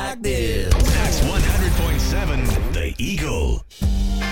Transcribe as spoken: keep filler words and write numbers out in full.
like this. That's one hundred point seven The Eagle.